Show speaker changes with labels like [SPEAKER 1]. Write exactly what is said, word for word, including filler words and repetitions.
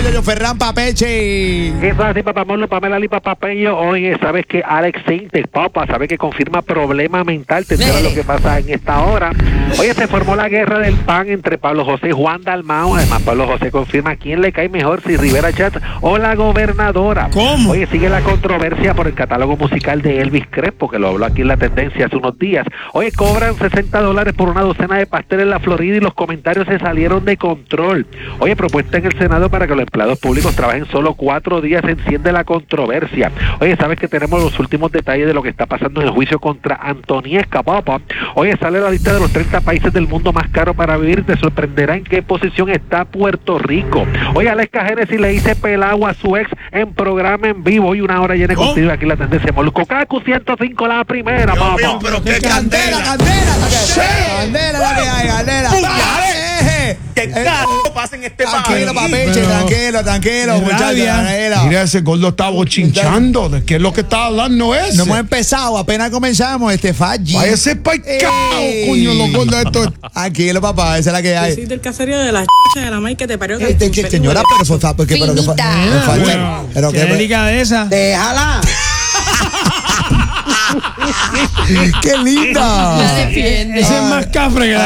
[SPEAKER 1] Yoyo Ferran Papeche.
[SPEAKER 2] Eso es así, papá Molo, Pamela Lipa Papeño. Oye, ¿sabes que Alex Sintek, papá, sabe que confirma problema mental? Te enteras lo que pasa en esta hora. Oye, se formó la guerra del pan entre Pablo José y Juan Dalmau. Además, Pablo José confirma quién le cae mejor, si Rivera Chatz o la gobernadora.
[SPEAKER 1] ¿Cómo?
[SPEAKER 2] Oye, sigue la controversia por el catálogo musical de Elvis Crespo, que lo habló aquí en La Tendencia hace unos días. Oye, cobran sesenta dólares por una docena de pasteles en la Florida y los comentarios se salieron de control. Oye, propuesta en el Senado para que los empleados públicos trabajen solo cuatro días, enciende la controversia. Oye, ¿sabes que tenemos los últimos detalles de lo que está pasando en el juicio contra Antoniesca, papá? Oye, sale la lista de los treinta países del mundo más caros para vivir. Te sorprenderá en qué posición está Puerto Rico. Oye, Aleska Génesis le dice pelagua a su ex en programa en vivo. Hoy una hora llena contigo aquí en La Tendencia. Molusco Cacu ciento cinco la primera, papá.
[SPEAKER 3] Mío, pero qué
[SPEAKER 1] Candela,
[SPEAKER 3] candela.
[SPEAKER 1] candela, la que
[SPEAKER 3] Sí.
[SPEAKER 1] candela la que hay, candela.
[SPEAKER 3] Puñales. ¿Qué carajo pasa en este país?
[SPEAKER 1] Tranquilo, Papeche,
[SPEAKER 4] Pero-
[SPEAKER 1] tranquilo, tranquilo, muchachos,
[SPEAKER 4] Rabia.
[SPEAKER 1] tranquilo.
[SPEAKER 4] Mira, ese gordo está bochinchando. ¿De qué es lo que está hablando ese?
[SPEAKER 1] No hemos empezado, apenas comenzamos, este Faji.
[SPEAKER 4] Váyase pa'l cao,
[SPEAKER 1] Ey.
[SPEAKER 4] coño, los gordos estos.
[SPEAKER 1] Tranquilo, papá, esa es la que
[SPEAKER 5] Yo
[SPEAKER 1] hay.
[SPEAKER 5] soy del caserío de la ch de la maíz que te parió.
[SPEAKER 1] Este, que- señora, pero eso está, porque, pero que fa-
[SPEAKER 6] Finita.
[SPEAKER 1] no falte.
[SPEAKER 4] Bueno,
[SPEAKER 1] pero
[SPEAKER 4] qué
[SPEAKER 1] que,
[SPEAKER 4] delicadeza.
[SPEAKER 6] Déjala.
[SPEAKER 1] qué linda.
[SPEAKER 6] La defiende.
[SPEAKER 4] Ese es más cafre que la